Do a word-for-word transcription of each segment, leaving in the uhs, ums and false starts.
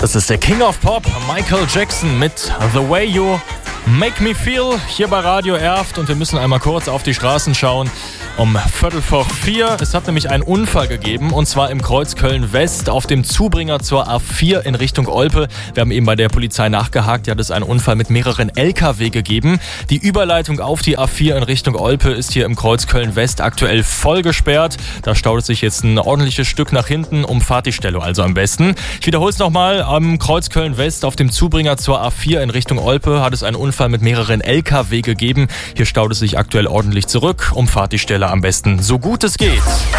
Das ist der King of Pop, Michael Jackson mit The Way You Make Me Feel hier bei Radio Erft. Und wir müssen einmal kurz auf die Straßen schauen. Um Viertel vor vier. Es hat nämlich einen Unfall gegeben, und zwar im Kreuz Köln-West auf dem Zubringer zur A vier in Richtung Olpe. Wir haben eben bei der Polizei nachgehakt. Hier hat es einen Unfall mit mehreren L K W gegeben. Die Überleitung auf die A vier in Richtung Olpe ist hier im Kreuz Köln-West aktuell voll gesperrt. Da staut es sich jetzt ein ordentliches Stück nach hinten. Umfahrt die Stelle also am besten. Ich wiederhole es nochmal. Am Kreuz Köln-West auf dem Zubringer zur A vier in Richtung Olpe hat es einen Unfall mit mehreren L K W gegeben. Hier staut es sich aktuell ordentlich zurück. Umfahrt die Stelle am besten so gut es geht.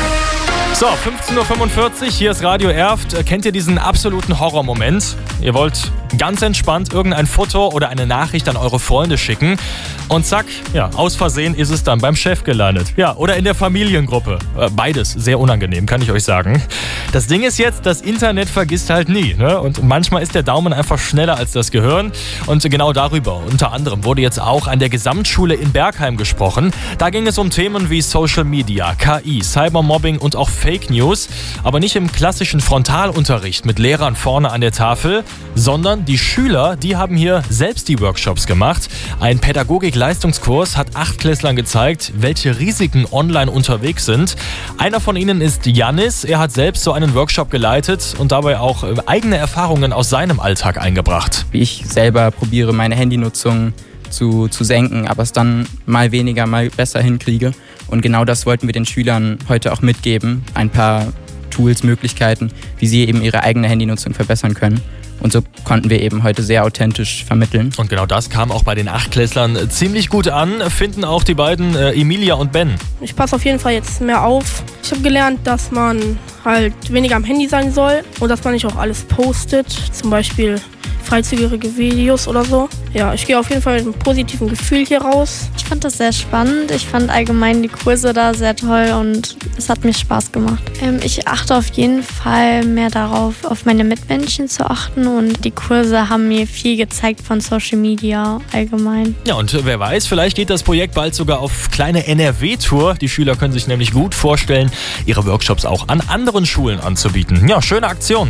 So, fünfzehn Uhr fünfundvierzig, hier ist Radio Erft. Kennt ihr diesen absoluten Horrormoment? Ihr wollt ganz entspannt irgendein Foto oder eine Nachricht an eure Freunde schicken und zack, ja, aus Versehen ist es dann beim Chef gelandet. Ja, oder in der Familiengruppe. Beides sehr unangenehm, kann ich euch sagen. Das Ding ist jetzt, das Internet vergisst halt nie, ne? Und manchmal ist der Daumen einfach schneller als das Gehirn. Und genau darüber, unter anderem, wurde jetzt auch an der Gesamtschule in Bergheim gesprochen. Da ging es um Themen wie Social Media, K I, Cybermobbing und auch Fake News. Aber nicht im klassischen Frontalunterricht mit Lehrern vorne an der Tafel, sondern die Schüler, die haben hier selbst die Workshops gemacht. Ein Pädagogik-Leistungskurs hat Achtklässlern gezeigt, welche Risiken online unterwegs sind. Einer von ihnen ist Janis. Er hat selbst so einen Workshop geleitet und dabei auch eigene Erfahrungen aus seinem Alltag eingebracht. Wie ich selber probiere, meine Handynutzung zu, zu senken, aber es dann mal weniger, mal besser hinkriege. Und genau das wollten wir den Schülern heute auch mitgeben. Ein paar Tools, Möglichkeiten, wie sie eben ihre eigene Handynutzung verbessern können. Und so konnten wir eben heute sehr authentisch vermitteln. Und genau das kam auch bei den Achtklässlern ziemlich gut an, finden auch die beiden äh, Emilia und Ben. Ich passe auf jeden Fall jetzt mehr auf. Ich habe gelernt, dass man halt weniger am Handy sein soll und dass man nicht auch alles postet, zum Beispiel freizügige Videos oder so. Ja, ich gehe auf jeden Fall mit einem positiven Gefühl hier raus. Ich fand das sehr spannend. Ich fand allgemein die Kurse da sehr toll und es hat mir Spaß gemacht. Ähm, ich achte auf jeden Fall mehr darauf, auf meine Mitmenschen zu achten, und die Kurse haben mir viel gezeigt von Social Media allgemein. Ja, und wer weiß, vielleicht geht das Projekt bald sogar auf kleine N R W-Tour. Die Schüler können sich nämlich gut vorstellen, ihre Workshops auch an anderen Schulen anzubieten. Ja, schöne Aktion.